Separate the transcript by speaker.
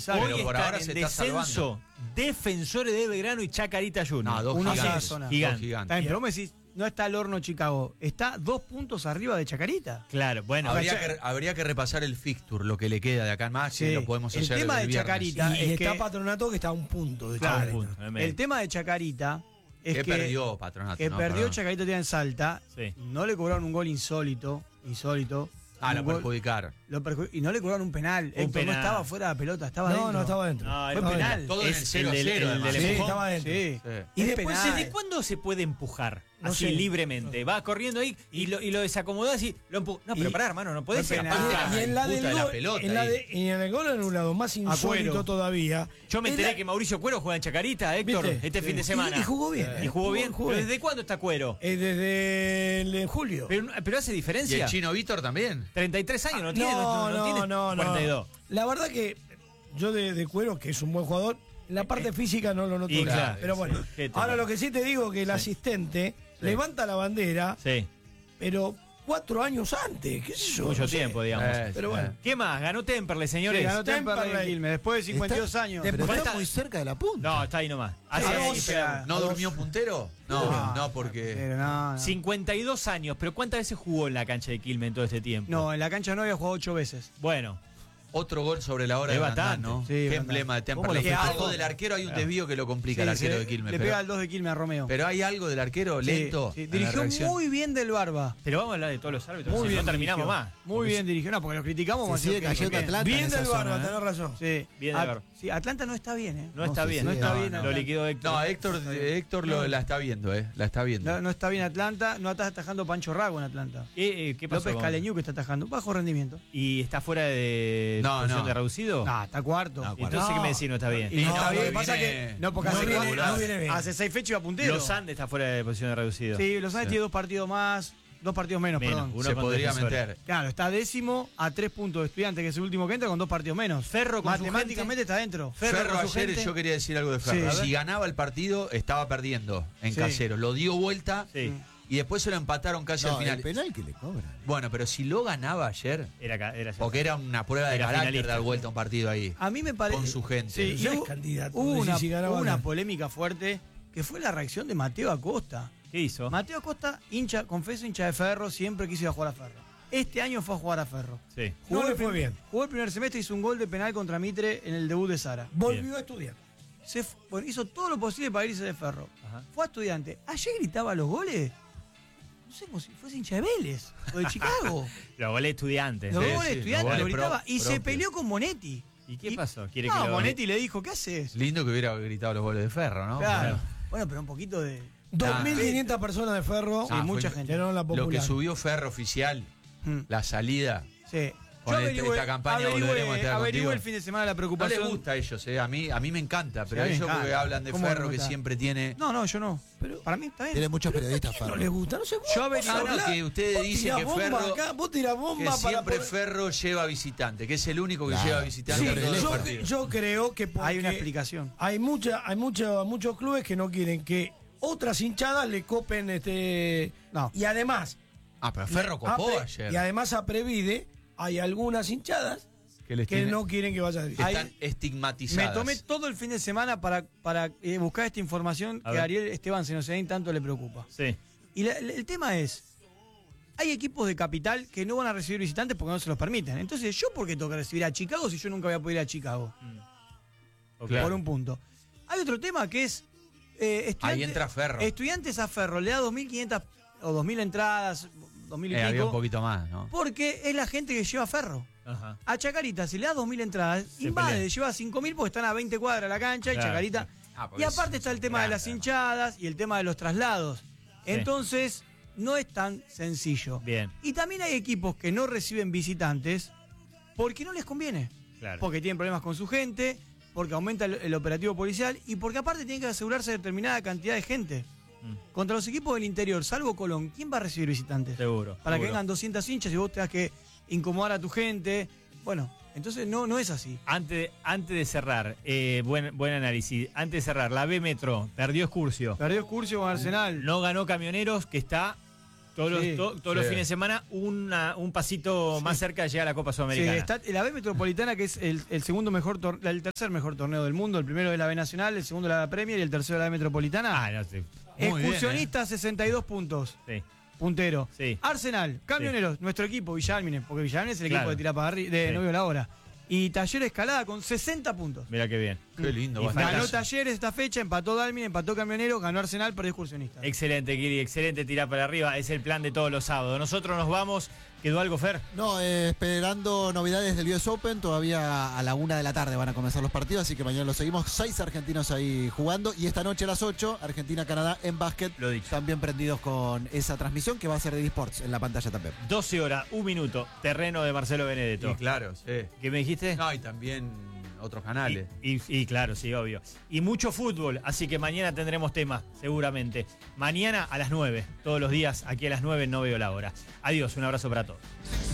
Speaker 1: Exacto.
Speaker 2: Pero
Speaker 3: Hoy
Speaker 2: por
Speaker 3: están
Speaker 2: ahora
Speaker 3: en
Speaker 2: se está
Speaker 3: descenso Defensores de Belgrano y Chacarita Juniors.
Speaker 2: No, dos
Speaker 1: Una
Speaker 2: gigantes.
Speaker 1: sola zona.
Speaker 3: Gigante.
Speaker 2: Dos gigantes.
Speaker 1: Está bien, pero vos me decís, no está el Horno Chicago, está 2 puntos arriba de Chacarita.
Speaker 3: Claro, bueno.
Speaker 2: Habría que repasar el fixture, lo que le queda de acá en más,
Speaker 1: Sí.
Speaker 2: y lo podemos
Speaker 1: El
Speaker 2: hacer
Speaker 1: tema de
Speaker 2: viernes.
Speaker 1: Chacarita
Speaker 4: Y
Speaker 1: es
Speaker 4: está
Speaker 1: que
Speaker 4: Patronato que está a un punto de
Speaker 1: Claro,
Speaker 4: Chacarita.
Speaker 1: el tema de Chacarita es
Speaker 2: Que
Speaker 1: que
Speaker 2: perdió Patronato.
Speaker 1: que
Speaker 2: ¿no?
Speaker 1: perdió
Speaker 2: Perdón.
Speaker 1: Chacarita tiene en Salta,
Speaker 3: Sí.
Speaker 1: no le cobraron un gol insólito,
Speaker 2: Ah, lo
Speaker 1: Un gol-
Speaker 2: perjudicaron.
Speaker 1: y no le cobraron un penal. Héctor
Speaker 3: penal.
Speaker 1: no estaba fuera de la pelota, estaba
Speaker 4: No,
Speaker 1: dentro.
Speaker 4: no estaba dentro.
Speaker 3: No,
Speaker 1: Fue
Speaker 3: el
Speaker 1: penal.
Speaker 2: Todo en el
Speaker 3: Es
Speaker 2: 0 a
Speaker 3: el
Speaker 2: 0,
Speaker 3: del
Speaker 2: además.
Speaker 4: Sí,
Speaker 3: empujón.
Speaker 4: estaba dentro.
Speaker 1: Sí.
Speaker 2: Sí.
Speaker 4: Y
Speaker 1: Es
Speaker 4: después
Speaker 1: penal.
Speaker 3: ¿Desde cuándo se puede empujar?
Speaker 4: No
Speaker 3: Así
Speaker 4: sé.
Speaker 3: libremente. Va corriendo ahí y lo desacomodás y lo empuja. No, pero
Speaker 4: Y-
Speaker 3: pará, hermano, no podés
Speaker 1: Fue
Speaker 3: ser
Speaker 1: penal.
Speaker 3: aparte.
Speaker 4: Y en la
Speaker 2: puta
Speaker 4: del
Speaker 2: de la
Speaker 4: gol,
Speaker 2: pelota
Speaker 4: en, la
Speaker 2: ahí.
Speaker 4: y en el gol anulado, más insólito
Speaker 1: Cuero.
Speaker 4: todavía.
Speaker 3: Yo me enteré
Speaker 4: era-
Speaker 3: que Mauricio Cuero juega en Chacarita, Héctor,
Speaker 4: ¿Viste?
Speaker 3: este
Speaker 4: Sí.
Speaker 3: fin de semana.
Speaker 4: Y jugó bien.
Speaker 3: Y jugó bien.
Speaker 4: Jugó
Speaker 3: ¿Pero
Speaker 4: bien.
Speaker 3: desde cuándo está Cuero?
Speaker 4: Desde el julio.
Speaker 3: Pero hace
Speaker 2: ¿Y
Speaker 3: diferencia.
Speaker 2: el Chino Víctor también?
Speaker 3: 33 años, no tiene, no tiene 42.
Speaker 4: La verdad que yo de Cuero, que es un buen jugador, la parte física no lo noto.
Speaker 3: y
Speaker 4: nada.
Speaker 3: claro,
Speaker 4: Pero bueno,
Speaker 3: ¿qué te
Speaker 4: ahora
Speaker 3: pasa?
Speaker 4: lo que sí te digo que el asistente levanta la bandera,
Speaker 3: Sí,
Speaker 4: pero 4 años antes, qué sé yo.
Speaker 3: mucho
Speaker 4: no sé.
Speaker 3: tiempo, digamos.
Speaker 4: Pero bueno.
Speaker 3: ¿Qué más? Ganó Temperley, señores.
Speaker 1: Sí, ganó Temperley
Speaker 4: Temperley.
Speaker 1: en Quilmes, después de 52 años.
Speaker 5: Pero
Speaker 3: Falta-
Speaker 5: está muy cerca de la punta.
Speaker 3: No, está ahí nomás. Hace
Speaker 4: Ah,
Speaker 3: ahí,
Speaker 4: o sea,
Speaker 3: pero-
Speaker 2: ¿No
Speaker 4: a
Speaker 2: durmió puntero? No, porque...
Speaker 1: Pero no.
Speaker 3: 52 años, pero ¿cuántas veces jugó en la cancha de Quilmes en todo este tiempo?
Speaker 1: No, en la cancha no había jugado 8 veces.
Speaker 3: Bueno,
Speaker 2: Otro gol sobre la hora
Speaker 3: Es
Speaker 2: de Brandán,
Speaker 3: bastante.
Speaker 2: ¿no?
Speaker 1: Sí,
Speaker 2: Qué
Speaker 1: bastante.
Speaker 2: emblema de
Speaker 1: ¿Cómo
Speaker 2: Temperley.
Speaker 1: lo festejó?
Speaker 2: Algo del arquero hay un desvío que lo complica el arquero de Quilmes.
Speaker 1: Le
Speaker 2: pero-
Speaker 1: pega al 2 de Quilmes a Romeo.
Speaker 2: Pero hay algo del arquero
Speaker 1: Sí,
Speaker 2: lento.
Speaker 1: sí.
Speaker 2: en la
Speaker 1: Dirigió
Speaker 2: reacción.
Speaker 1: muy bien del Barba.
Speaker 3: pero vamos a hablar de todos los árbitros.
Speaker 1: Muy
Speaker 3: si
Speaker 1: bien.
Speaker 3: no terminamos
Speaker 1: dirigió.
Speaker 3: más.
Speaker 1: Muy bien dirigió. No, porque lo criticamos.
Speaker 5: Se
Speaker 1: más
Speaker 5: sigue
Speaker 1: que-
Speaker 5: cayendo
Speaker 1: que-
Speaker 5: Atlanta.
Speaker 4: Bien
Speaker 5: en esa
Speaker 4: del
Speaker 5: zona,
Speaker 4: Barba,
Speaker 5: ¿eh?
Speaker 4: tenés razón.
Speaker 1: Sí.
Speaker 3: Bien del Barba.
Speaker 1: Sí, Atlanta no está bien, ¿eh?
Speaker 3: No está
Speaker 5: No,
Speaker 3: bien.
Speaker 5: sí,
Speaker 1: No está bien.
Speaker 3: Lo
Speaker 1: Atlanta.
Speaker 3: liquidó Héctor.
Speaker 2: No, Héctor la está viendo, la está viendo.
Speaker 1: No está bien Atlanta. No está atajando Pancho Rago en Atlanta.
Speaker 3: ¿Qué pasó?
Speaker 1: López
Speaker 3: con-
Speaker 1: Caleñú que está atajando. Bajo rendimiento.
Speaker 3: ¿Y está fuera de
Speaker 2: No,
Speaker 3: posición
Speaker 2: no.
Speaker 3: de reducido?
Speaker 1: No, está cuarto.
Speaker 5: No,
Speaker 3: Entonces,
Speaker 4: No.
Speaker 3: ¿qué me decís? No está bien.
Speaker 1: Y no,
Speaker 4: No,
Speaker 1: está
Speaker 4: lo
Speaker 1: bien.
Speaker 4: que pasa
Speaker 2: viene-
Speaker 1: No, porque
Speaker 4: no
Speaker 1: hace,
Speaker 4: viene- no viene bien.
Speaker 1: hace 6 fechas iba puntero.
Speaker 3: Los Andes está fuera de posición de reducido.
Speaker 1: Sí, Los Andes
Speaker 2: Sí.
Speaker 1: tiene 2 partidos más. 2 partidos menos,
Speaker 3: Menos,
Speaker 1: perdón.
Speaker 3: uno
Speaker 2: Se
Speaker 3: con
Speaker 2: podría
Speaker 3: Defensores.
Speaker 2: meter.
Speaker 1: Claro, está 10º a 3 puntos de Estudiantes, que es el último que entra, con 2 partidos menos.
Speaker 3: Ferro con su
Speaker 1: Matemáticamente
Speaker 3: gente.
Speaker 1: está dentro.
Speaker 2: Ferro
Speaker 3: con su
Speaker 2: ayer,
Speaker 3: gente.
Speaker 2: yo quería decir algo de Ferro.
Speaker 1: Sí.
Speaker 2: Si ganaba el partido, estaba perdiendo en
Speaker 1: Sí.
Speaker 2: Casero. Lo dio vuelta
Speaker 3: Sí.
Speaker 2: y después se lo empataron casi
Speaker 5: No,
Speaker 2: al final.
Speaker 5: el penal que le cobran.
Speaker 2: Bueno, pero si lo ganaba ayer,
Speaker 3: Era
Speaker 2: porque era una prueba de
Speaker 3: Era
Speaker 2: carácter
Speaker 3: finalista.
Speaker 2: dar vuelta a un partido ahí.
Speaker 1: A mí me parece.
Speaker 2: Con su gente.
Speaker 1: Sí,
Speaker 4: Ya
Speaker 1: y
Speaker 4: es
Speaker 1: hubo,
Speaker 4: candidato,
Speaker 1: hubo
Speaker 4: decís,
Speaker 1: una,
Speaker 4: si ganaba
Speaker 1: hubo una
Speaker 4: bien.
Speaker 1: polémica fuerte que fue la reacción de Mateo Acosta.
Speaker 3: ¿Qué hizo?
Speaker 1: Mateo Acosta, confeso, hincha de Ferro, siempre quiso ir a jugar a Ferro. Este año fue a jugar a Ferro.
Speaker 3: Sí.
Speaker 4: No le
Speaker 1: el
Speaker 4: fue
Speaker 1: prim-
Speaker 4: bien.
Speaker 1: Jugó el primer semestre, hizo un gol de penal contra Mitre en el debut de Sara.
Speaker 4: Volvió a estudiar.
Speaker 1: Bueno, hizo todo lo posible para irse de Ferro.
Speaker 3: Ajá.
Speaker 1: Fue a Estudiante. Ayer gritaba los goles. No sé, como si fuese hincha de Vélez o de Chicago.
Speaker 3: Los goles estudiantes.
Speaker 1: Los
Speaker 2: Sí,
Speaker 1: goles de
Speaker 2: sí,
Speaker 1: Estudiante
Speaker 2: los
Speaker 1: lo
Speaker 2: goles
Speaker 1: gritaba y se
Speaker 2: propios.
Speaker 1: peleó con Monetti.
Speaker 3: ¿Y qué pasó? ¿Quiere
Speaker 1: No,
Speaker 3: que lo...
Speaker 1: Monetti le dijo, ¿qué haces?
Speaker 2: Lindo que hubiera gritado los goles de Ferro, ¿no?
Speaker 1: Claro. Bueno, pero un poquito de...
Speaker 4: 2.500 personas de Ferro.
Speaker 1: Sí, mucha
Speaker 2: fue-
Speaker 1: gente.
Speaker 4: Llenaron la
Speaker 2: Lo
Speaker 4: popular.
Speaker 2: que subió Ferro oficial,
Speaker 1: Mm.
Speaker 2: la salida.
Speaker 1: Sí.
Speaker 2: Con esta campaña volveremos a estar
Speaker 1: averigüé
Speaker 2: contigo.
Speaker 1: el fin de semana la
Speaker 2: No
Speaker 1: preocupación.
Speaker 2: les gusta a ellos, a mí me encanta, pero
Speaker 1: Sí, a mí me
Speaker 2: ellos porque
Speaker 1: encanta.
Speaker 2: hablan de
Speaker 1: ¿Cómo
Speaker 2: Ferro
Speaker 1: no
Speaker 2: que
Speaker 1: está?
Speaker 2: siempre tiene...
Speaker 1: No, yo no. Pero para mí está bien.
Speaker 5: Tiene muchos periodistas
Speaker 4: No
Speaker 5: Ferro.
Speaker 4: les gusta, no sé vos.
Speaker 1: Yo averigué-
Speaker 4: vos
Speaker 2: No, no,
Speaker 4: hablás,
Speaker 2: que ustedes
Speaker 4: vos
Speaker 2: dicen
Speaker 4: tirás
Speaker 2: que
Speaker 4: bomba
Speaker 2: Ferro-
Speaker 4: acá, vos tirás
Speaker 2: Que
Speaker 4: bomba para
Speaker 2: siempre
Speaker 4: poder-
Speaker 2: Ferro lleva visitante, que es el único que
Speaker 5: Claro.
Speaker 2: lleva visitante
Speaker 4: Sí,
Speaker 2: a todos los
Speaker 4: yo,
Speaker 2: partidos.
Speaker 4: yo creo que porque
Speaker 1: Hay una explicación.
Speaker 4: hay muchos clubes que no quieren que otras hinchadas le copen
Speaker 1: No.
Speaker 4: y además
Speaker 2: Pero Ferro copó
Speaker 4: a Pre-
Speaker 2: ayer.
Speaker 4: y además a Previde hay algunas hinchadas
Speaker 2: que les
Speaker 4: que
Speaker 2: tiene-
Speaker 4: no quieren que vaya a
Speaker 2: que
Speaker 4: dirigir.
Speaker 2: están estigmatizadas.
Speaker 1: Me tomé todo el fin de semana para buscar esta información
Speaker 3: A
Speaker 1: que
Speaker 3: ver.
Speaker 1: a Ariel Esteban Senoceín tanto le preocupa.
Speaker 3: Sí.
Speaker 1: Y el tema es, hay equipos de capital que no van a recibir visitantes porque no se los permiten. Entonces, ¿yo por qué tengo que recibir a Chicago si yo nunca voy a poder ir a Chicago?
Speaker 3: Ok.
Speaker 2: Claro.
Speaker 1: Por un punto. Hay otro tema que es...
Speaker 2: Ahí entra Ferro.
Speaker 1: Estudiantes a Ferro le da 2.500 o 2.000 entradas, 2.000 y
Speaker 2: Había un
Speaker 1: pico,
Speaker 2: poquito más, ¿no?
Speaker 1: porque es la gente que lleva Ferro.
Speaker 3: Ajá.
Speaker 1: A Chacarita, si le da 2.000 entradas,
Speaker 3: Se
Speaker 1: invade,
Speaker 3: pelea.
Speaker 1: lleva 5.000 porque están a 20 cuadras la cancha y
Speaker 3: Claro,
Speaker 1: Chacarita.
Speaker 2: porque
Speaker 1: Y aparte
Speaker 2: es
Speaker 1: está el tema de
Speaker 2: grande,
Speaker 1: las
Speaker 2: además.
Speaker 1: hinchadas y el tema de los traslados. Entonces, no es tan sencillo.
Speaker 3: Bien.
Speaker 1: Y también hay equipos que no reciben visitantes porque no les conviene.
Speaker 3: Claro.
Speaker 1: Porque tienen problemas con su gente, porque aumenta el operativo policial y porque aparte tienen que asegurarse determinada cantidad de gente. Contra los equipos del interior, salvo Colón, ¿quién va a recibir visitantes?
Speaker 3: Seguro.
Speaker 1: Para que
Speaker 3: seguro.
Speaker 1: vengan 200 hinchas y vos tengas que incomodar a tu gente. Bueno, entonces no es así.
Speaker 3: Antes de cerrar, buen análisis. Antes de cerrar, la B Metro perdió Excursio.
Speaker 1: Perdió Excursio con Arsenal.
Speaker 3: No ganó Camioneros, que está Todos los
Speaker 2: Sí.
Speaker 3: fines de semana un pasito más cerca de llegar a la Copa
Speaker 1: Sí,
Speaker 3: Sudamericana.
Speaker 1: está la B Metropolitana, que es el segundo mejor el tercer mejor torneo del mundo. El primero de la B Nacional, el segundo de la Premier y el tercero de la B Metropolitana.
Speaker 3: Ah, no sé.
Speaker 2: Muy bien,
Speaker 1: Excursionista, 62 puntos.
Speaker 3: Sí.
Speaker 1: Puntero.
Speaker 3: Sí.
Speaker 1: Arsenal, Camioneros, nuestro equipo, Villalmine, porque Villalmine es el
Speaker 3: Claro.
Speaker 1: equipo de tirar para arriba, de
Speaker 3: Sí.
Speaker 1: novio a la hora. Y Talleres Escalada con 60 puntos.
Speaker 3: Mirá qué bien.
Speaker 2: Qué lindo.
Speaker 3: Y
Speaker 2: bastante.
Speaker 1: Ganó Talleres esta fecha, empató Dalmine, empató Camionero, ganó Arsenal, perdió Excursionista.
Speaker 3: Excelente, Kiri, excelente tirar para arriba. Es el plan de todos los sábados. Nosotros nos vamos. ¿Quedó algo, Fer?
Speaker 5: No, esperando novedades del US Open, todavía a la 1 de la tarde van a comenzar los partidos, así que mañana los seguimos. 6 argentinos ahí jugando y esta noche a las 8, Argentina-Canadá en básquet.
Speaker 3: Lo dicho.
Speaker 5: También prendidos con esa transmisión que va a ser de eSports en la pantalla también.
Speaker 3: 12 horas, 1 minuto. Terreno de Marcelo Benedetto.
Speaker 2: Y claro, sí.
Speaker 3: ¿Qué me dijiste?
Speaker 2: No, y también otros canales.
Speaker 3: Y claro, sí, obvio. Y mucho fútbol, así que mañana tendremos temas, seguramente. Mañana a las 9, todos los días, aquí a las 9 no veo la hora. Adiós, un abrazo para todos.